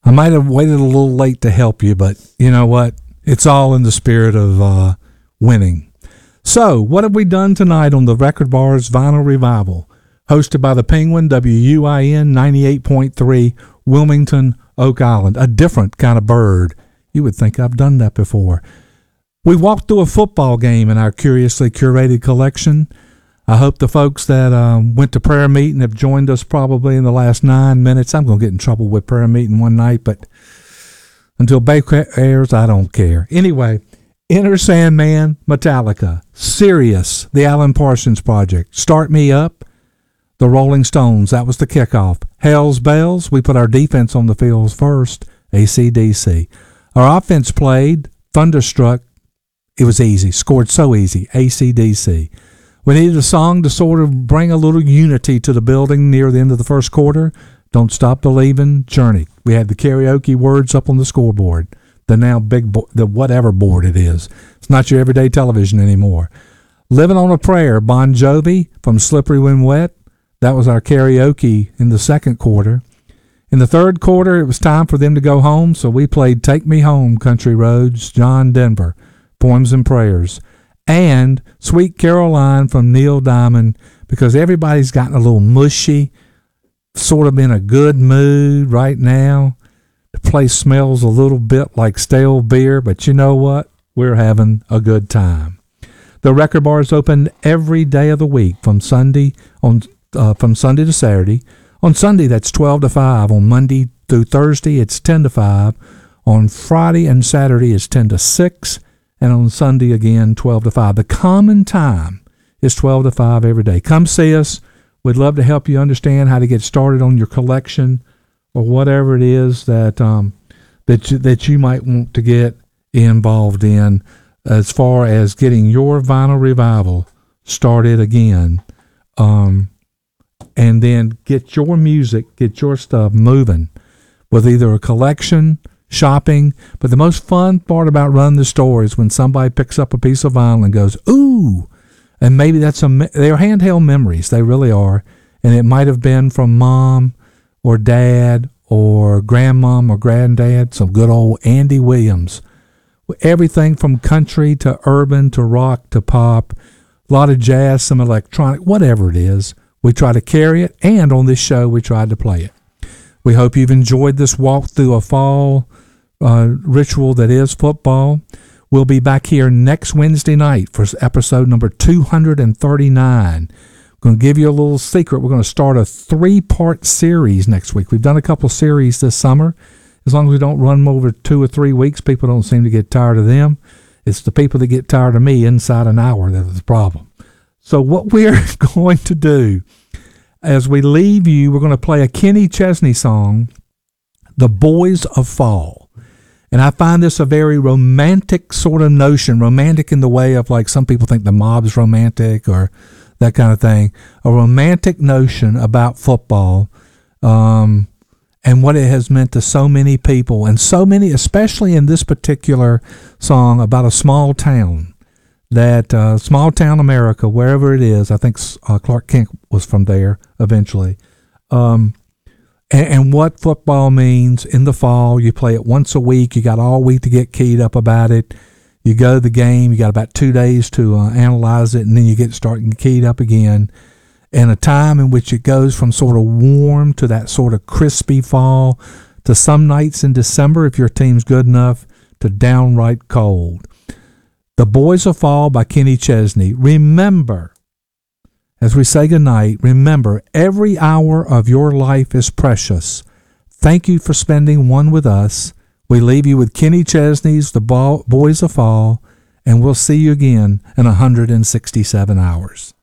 I might have waited a little late to help you, but you know what? It's all in the spirit of winning. So, what have we done tonight on the Record Bars Vinyl Revival, hosted by the Penguin, WUIN 98.3, Wilmington, Oak Island, a different kind of bird. You would think I've done that before. We walked through a football game in our curiously curated collection. I hope the folks that went to prayer meeting have joined us probably in the last 9 minutes. I'm going to get in trouble with prayer meeting one night, but until Baker airs, I don't care. Anyway, Enter Sandman, Metallica, Sirius, the Alan Parsons Project, Start Me Up, the Rolling Stones, that was the kickoff. Hell's Bells, we put our defense on the field first, AC/DC. Our offense played, Thunderstruck, it was easy, scored so easy, AC/DC. We needed a song to sort of bring a little unity to the building near the end of the first quarter. Don't Stop Believin', Journey. We had the karaoke words up on the scoreboard, the now big, the whatever board it is. It's not your everyday television anymore. Living on a Prayer, Bon Jovi from Slippery When Wet. That was our karaoke in the second quarter. In the third quarter, it was time for them to go home, so we played Take Me Home, Country Roads, John Denver, Poems and Prayers, and Sweet Caroline from Neil Diamond, because everybody's gotten a little mushy, sort of in a good mood right now. The place smells a little bit like stale beer, but you know what? We're having a good time. The Record Bar is open every day of the week from Sunday to Saturday. On Sunday, that's 12 to 5. On Monday through Thursday, it's 10 to 5. On Friday and Saturday, it's 10 to 6. And on Sunday, again, 12 to 5. The common time is 12 to 5 every day. Come see us. We'd love to help you understand how to get started on your collection or whatever it is that you might want to get involved in as far as getting your vinyl revival started again. And then get your music, get your stuff moving with either a collection, shopping, but the most fun part about running the store is when somebody picks up a piece of vinyl and goes, ooh, and maybe they're handheld memories, they really are, and it might have been from mom or dad or grandmom or granddad, some good old Andy Williams, everything from country to urban to rock to pop, a lot of jazz, some electronic, whatever it is, we try to carry it, and on this show we tried to play it. We hope you've enjoyed this walk through a fall ritual that is football. We'll be back here next Wednesday night for episode number 239. I'm going to give you a little secret. We're going to start a 3-part series next week. We've done a couple series this summer. As long as we don't run them over 2 or 3 weeks, people don't seem to get tired of them. It's the people that get tired of me inside an hour that is the problem. So what we're going to do as we leave you, we're going to play a Kenny Chesney song, The Boys of Fall. And I find this a very romantic sort of notion, romantic in the way of like some people think the mob's romantic or that kind of thing, a romantic notion about football and what it has meant to so many people, and so many, especially in this particular song, about a small town, that small town America, wherever it is. I think Clark Kent was from there eventually. And what football means in the fall. You play it once a week. You got all week to get keyed up about it. You go to the game. You got about 2 days to analyze it, and then you get starting keyed up again. And a time in which it goes from sort of warm to that sort of crispy fall to some nights in December, if your team's good enough, to downright cold. The Boys of Fall by Kenny Chesney. Remember, as we say goodnight, remember, every hour of your life is precious. Thank you for spending one with us. We leave you with Kenny Chesney's The Boys of Fall, and we'll see you again in 167 hours.